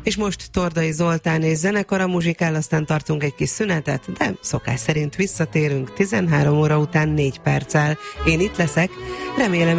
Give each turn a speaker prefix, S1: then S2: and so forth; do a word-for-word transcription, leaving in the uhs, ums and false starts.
S1: És most Tordai Zoltán és zenekara muzsikál, aztán tartunk egy kis szünetet, de szokás szerint visszatérünk tizenhárom óra után négy perccel. Én itt leszek, remélem